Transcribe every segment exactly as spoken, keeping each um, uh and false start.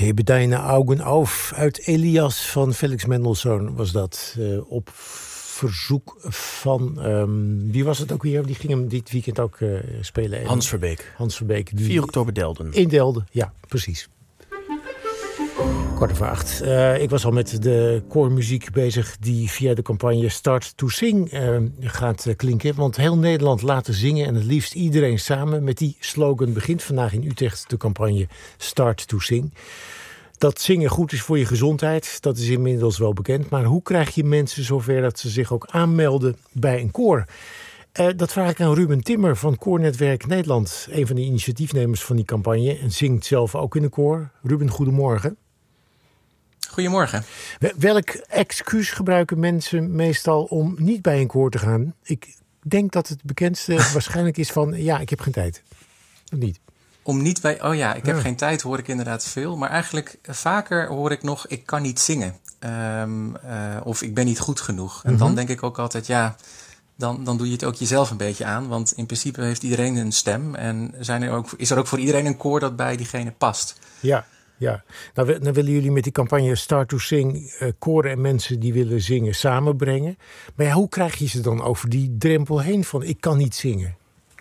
Hebe deine Augen auf uit Elias van Felix Mendelssohn was dat. Uh, op verzoek van, um, wie was het ook weer? Die ging hem dit weekend ook uh, spelen. Hans Verbeek. Hans Verbeek. vier oktober Delden. In Delden, ja, precies. Kwart over acht. Uh, ik was al met de koormuziek bezig die via de campagne Start to Sing uh, gaat uh, klinken. Want heel Nederland laten zingen en het liefst iedereen samen. Met die slogan begint vandaag in Utrecht de campagne Start to Sing. Dat zingen goed is voor je gezondheid, dat is inmiddels wel bekend. Maar hoe krijg je mensen zover dat ze zich ook aanmelden bij een koor? Uh, dat vraag ik aan Ruben Timmer van Koornetwerk Nederland. Een van de initiatiefnemers van die campagne. En zingt zelf ook in de koor. Ruben, goedemorgen. Goedemorgen. Welk excuus gebruiken mensen meestal om niet bij een koor te gaan? Ik denk dat het bekendste waarschijnlijk is van, ja, ik heb geen tijd. Of niet? Om niet bij, oh ja, ik heb ja. geen tijd, hoor ik inderdaad veel. Maar eigenlijk vaker hoor ik nog, ik kan niet zingen. Um, uh, of ik ben niet goed genoeg. En mm-hmm. dan denk ik ook altijd, ja, dan, dan doe je het ook jezelf een beetje aan. Want in principe heeft iedereen een stem. En zijn er ook, is er ook voor iedereen een koor dat bij diegene past. Ja. Ja, nou, dan willen jullie met die campagne Start to Sing uh, koren en mensen die willen zingen samenbrengen. Maar ja, hoe krijg je ze dan over die drempel heen van ik kan niet zingen?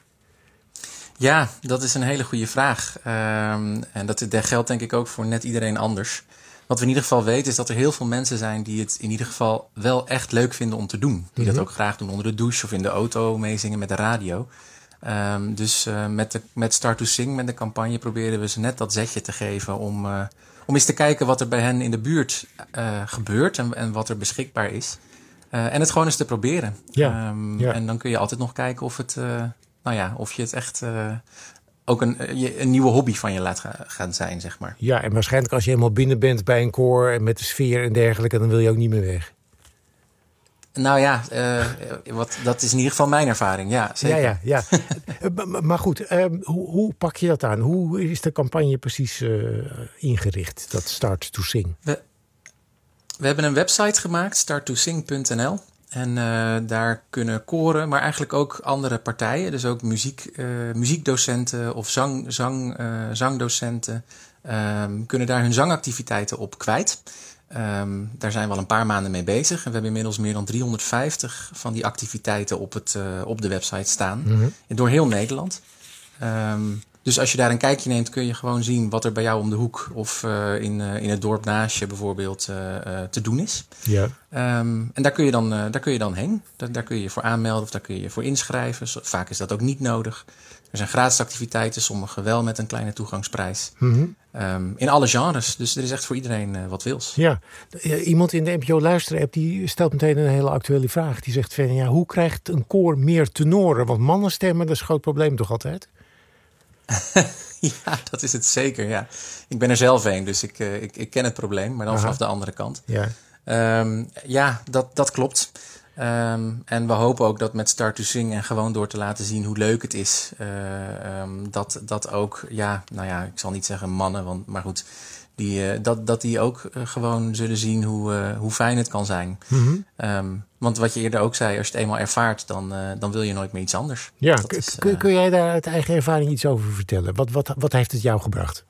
Ja, dat is een hele goede vraag. Um, en dat, dat geldt denk ik ook voor net iedereen anders. Wat we in ieder geval weten is dat er heel veel mensen zijn die het in ieder geval wel echt leuk vinden om te doen. Die mm-hmm. dat ook graag doen onder de douche of in de auto, meezingen met de radio. Um, dus uh, met, de, met Start to Sing, met de campagne, proberen we ze net dat zetje te geven om, uh, om eens te kijken wat er bij hen in de buurt uh, gebeurt en, en wat er beschikbaar is. Uh, en het gewoon eens te proberen. Ja, um, ja. En dan kun je altijd nog kijken of, het, uh, nou ja, of je het echt uh, ook een, een nieuwe hobby van je laat gaan zijn, zeg maar. Ja, en waarschijnlijk als je helemaal binnen bent bij een koor en met de sfeer en dergelijke, dan wil je ook niet meer weg. Nou ja, uh, wat, dat is in ieder geval mijn ervaring. Ja, zeker. Ja, ja, ja. Maar goed, um, hoe, hoe pak je dat aan? Hoe is de campagne precies uh, ingericht, dat Start to Sing? We, we hebben een website gemaakt, start to sing punt n l. En uh, daar kunnen koren, maar eigenlijk ook andere partijen. Dus ook muziek, uh, muziekdocenten of zang, zang, uh, zangdocenten um, kunnen daar hun zangactiviteiten op kwijt. Um, daar zijn we al een paar maanden mee bezig. En we hebben inmiddels meer dan driehonderdvijftig van die activiteiten op, het, uh, op de website staan. Mm-hmm. Door heel Nederland. Um, dus als je daar een kijkje neemt, kun je gewoon zien wat er bij jou om de hoek of uh, in, uh, in het dorp naast je bijvoorbeeld uh, uh, te doen is. Ja. Um, en daar kun je dan, uh, daar kun je dan heen. Daar, daar kun je je voor aanmelden of daar kun je je voor inschrijven. Zo, vaak is dat ook niet nodig. Er zijn gratis activiteiten, sommige wel met een kleine toegangsprijs. Mm-hmm. Um, in alle genres, dus er is echt voor iedereen uh, wat wils. Ja, iemand in de N P O Luisterapp die stelt meteen een hele actuele vraag. Die zegt van, ja, hoe krijgt een koor meer tenoren? Want mannenstemmen, dat is een groot probleem toch altijd? Ja, dat is het zeker, ja. Ik ben er zelf een, dus ik, uh, ik, ik ken het probleem, maar dan Aha. vanaf de andere kant. Ja, um, ja dat, dat klopt. Um, en we hopen ook dat met Start to Sing en gewoon door te laten zien hoe leuk het is, uh, um, dat, dat ook, ja, nou ja, ik zal niet zeggen mannen, want, maar goed, die, uh, dat, dat die ook uh, gewoon zullen zien hoe, uh, hoe fijn het kan zijn. Mm-hmm. Um, want wat je eerder ook zei, als je het eenmaal ervaart, dan, uh, dan wil je nooit meer iets anders. Ja, k- is, uh, kun jij daar uit eigen ervaring iets over vertellen? Wat, wat, wat heeft het jou gebracht?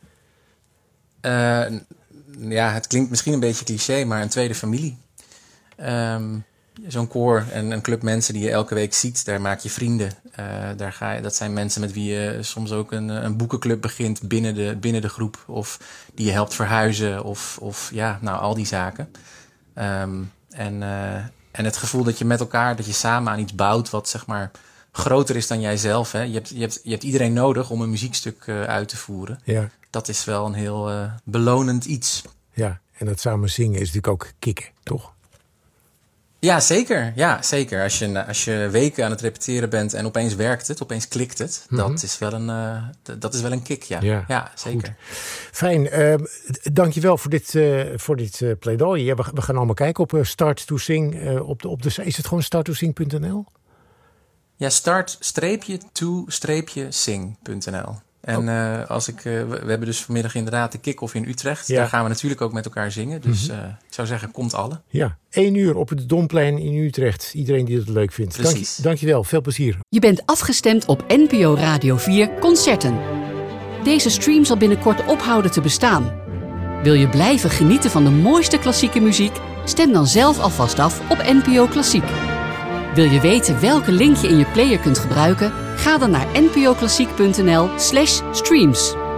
Uh, ja, het klinkt misschien een beetje cliché, maar een tweede familie. Um, Zo'n koor en een club mensen die je elke week ziet, daar maak je vrienden. Uh, daar ga je, dat zijn mensen met wie je soms ook een, een boekenclub begint binnen de, binnen de groep. Of die je helpt verhuizen of, of ja, nou al die zaken. Um, en, uh, en het gevoel dat je met elkaar, dat je samen aan iets bouwt wat zeg maar groter is dan jijzelf. Hè? Je, hebt, je, hebt, je hebt iedereen nodig om een muziekstuk uh, uit te voeren. Ja. Dat is wel een heel uh, belonend iets. Ja, en dat samen zingen is natuurlijk ook kicken, toch? Ja, zeker. Ja, zeker. Als je, als je weken aan het repeteren bent en opeens werkt het, opeens klikt het. Mm-hmm. Dat is wel een, uh, d- dat is wel een kick, ja. Ja, ja zeker. Goed. Fijn. Uh, Dank je wel voor dit, uh, voor dit uh, pleidooi. Ja, we, we gaan allemaal kijken op uh, Start to Sing. Uh, op de, op de, is het gewoon start to sing punt n l? Ja, start-to-sing punt n l. En uh, als ik, uh, we, we hebben dus vanmiddag inderdaad de kick-off in Utrecht. Ja. Daar gaan we natuurlijk ook met elkaar zingen. Dus uh, ik zou zeggen, komt alle. Ja, één uur op het Domplein in Utrecht. Iedereen die het leuk vindt. Precies. Dank, dank je wel, veel plezier. Je bent afgestemd op N P O Radio vier Concerten. Deze stream zal binnenkort ophouden te bestaan. Wil je blijven genieten van de mooiste klassieke muziek? Stem dan zelf alvast af op N P O Klassiek. Wil je weten welke link je in je player kunt gebruiken? Ga dan naar npoklassiek punt n l slash streams.